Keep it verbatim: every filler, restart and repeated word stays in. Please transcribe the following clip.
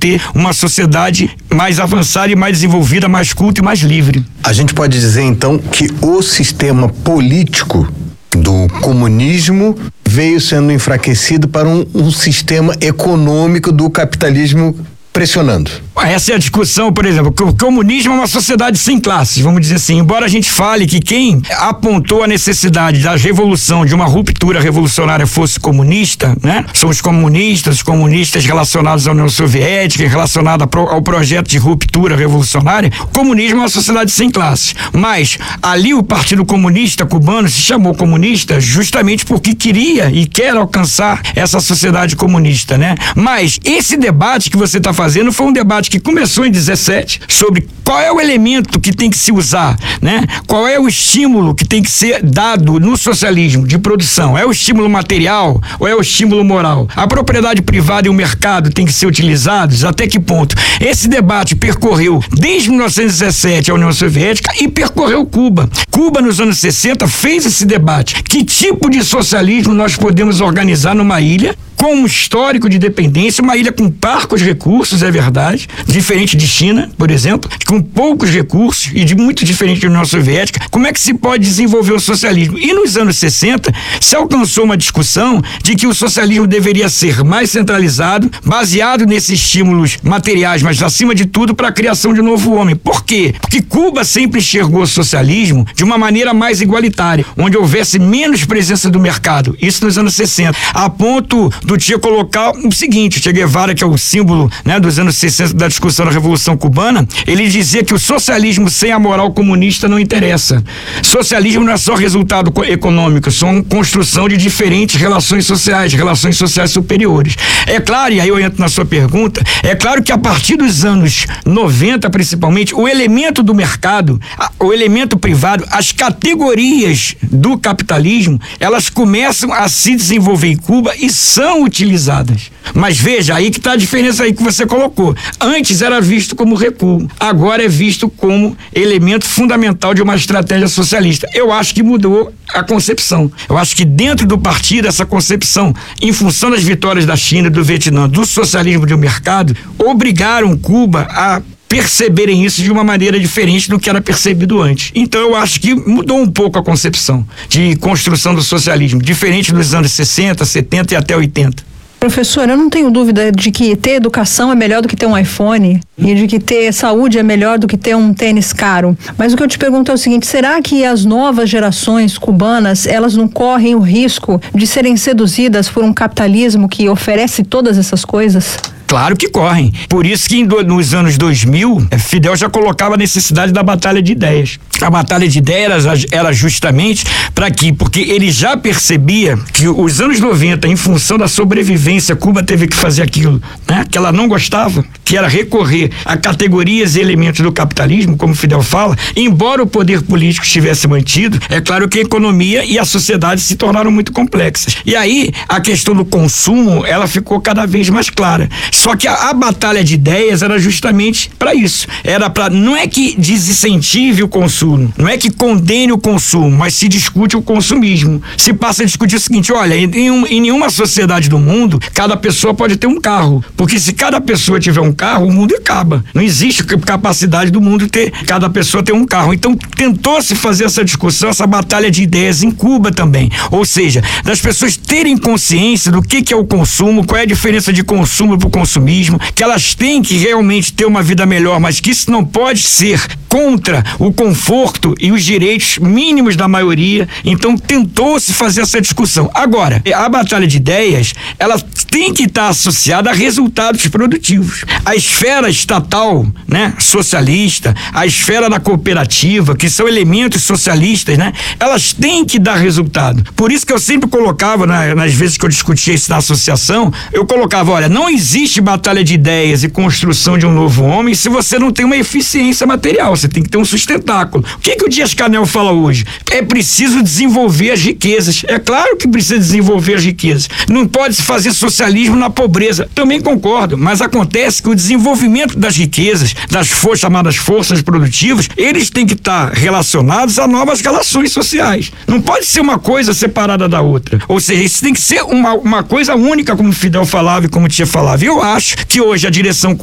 ter uma sociedade mais avançada e mais desenvolvida, mais culta e mais livre. A gente pode dizer então que o sistema político do comunismo veio sendo enfraquecido para um, um sistema econômico do capitalismo pressionando. Essa é a discussão, por exemplo, que o comunismo é uma sociedade sem classes, vamos dizer assim, embora a gente fale que quem apontou a necessidade da revolução, de uma ruptura revolucionária fosse comunista, né? São os comunistas, os comunistas relacionados à União Soviética, relacionados ao projeto de ruptura revolucionária. O comunismo é uma sociedade sem classes, mas ali o Partido Comunista Cubano se chamou comunista justamente porque queria e quer alcançar essa sociedade comunista, né? Mas esse debate que você está fazendo foi um debate que começou em dezessete sobre qual é o elemento que tem que se usar, né? Qual é o estímulo que tem que ser dado no socialismo de produção? É o estímulo material ou é o estímulo moral? A propriedade privada e o mercado têm que ser utilizados? Até que ponto? Esse debate percorreu desde mil novecentos e dezessete a União Soviética e percorreu Cuba. Cuba, nos anos sessenta, fez esse debate. Que tipo de socialismo nós podemos organizar numa ilha com um histórico de dependência, uma ilha com parcos recursos, é verdade, diferente de China, por exemplo, com poucos recursos e de muito diferente da União Soviética. Como é que se pode desenvolver o socialismo? E nos anos sessenta se alcançou uma discussão de que o socialismo deveria ser mais centralizado, baseado nesses estímulos materiais, mas acima de tudo para a criação de um novo homem. Por quê? Porque Cuba sempre enxergou o socialismo de uma maneira mais igualitária, onde houvesse menos presença do mercado. Isso nos anos sessenta, a ponto do Che colocar o seguinte: Che Guevara, que é o símbolo, né, dos anos sessenta da discussão da Revolução Cubana, ele dizia que o socialismo sem a moral comunista não interessa. Socialismo não é só resultado econômico, são construção de diferentes relações sociais, relações sociais superiores. É claro, e aí eu entro na sua pergunta, é claro que a partir dos anos noventa, principalmente, o elemento do mercado, o elemento privado, as categorias do capitalismo, elas começam a se desenvolver em Cuba e são utilizadas. Mas veja, aí que está a diferença aí que você colocou. Antes era visto como recuo, agora é visto como elemento fundamental de uma estratégia socialista. Eu acho que mudou a concepção. Eu acho que dentro do partido, essa concepção, em função das vitórias da China, do Vietnã, do socialismo de um mercado, obrigaram Cuba a perceberem isso de uma maneira diferente do que era percebido antes. Então eu acho que mudou um pouco a concepção de construção do socialismo, diferente dos anos sessenta, setenta e até oitenta. Professor, eu não tenho dúvida de que ter educação é melhor do que ter um iPhone e de que ter saúde é melhor do que ter um tênis caro. Mas o que eu te pergunto é o seguinte: será que as novas gerações cubanas, elas não correm o risco de serem seduzidas por um capitalismo que oferece todas essas coisas? Claro que correm. Por isso que nos anos dois mil, Fidel já colocava a necessidade da batalha de ideias. A batalha de ideias era justamente para quê? Porque ele já percebia que os anos noventa, em função da sobrevivência, Cuba teve que fazer aquilo, né? Que ela não gostava, que era recorrer a categorias e elementos do capitalismo, como Fidel fala. Embora o poder político estivesse mantido, é claro que a economia e a sociedade se tornaram muito complexas. E aí, a questão do consumo, ela ficou cada vez mais clara. Só que a, a batalha de ideias era justamente para isso. Era para, não é que desincentive o consumo, não é que condene o consumo, mas se discute o consumismo. Se passa a discutir o seguinte: olha, em, um, em nenhuma sociedade do mundo, cada pessoa pode ter um carro. Porque se cada pessoa tiver um carro, o mundo acaba. Não existe capacidade do mundo ter, cada pessoa ter um carro. Então, tentou-se fazer essa discussão, essa batalha de ideias em Cuba também. Ou seja, das pessoas terem consciência do que, que é o consumo, qual é a diferença de consumo para o consumismo, que elas têm que realmente ter uma vida melhor, mas que isso não pode ser contra o conforto e os direitos mínimos da maioria. Então tentou-se fazer essa discussão. Agora, a batalha de ideias, ela tem que estar associada a resultados produtivos. A esfera estatal, né, socialista, a esfera da cooperativa, que são elementos socialistas, né, elas têm que dar resultado. Por isso que eu sempre colocava, né, nas vezes que eu discutia isso na associação, eu colocava, olha, não existe batalha de ideias e construção de um novo homem se você não tem uma eficiência material. Você tem que ter um sustentáculo. O que que o Dias-Canel fala hoje? É preciso desenvolver as riquezas. É claro que precisa desenvolver as riquezas. Não pode se fazer socialismo na pobreza. Também concordo, mas acontece que o desenvolvimento das riquezas, das forças, chamadas forças produtivas, eles têm que estar relacionados a novas relações sociais. Não pode ser uma coisa separada da outra. Ou seja, isso tem que ser uma, uma coisa única, como o Fidel falava e como o Tia falava. E eu acho que hoje a direção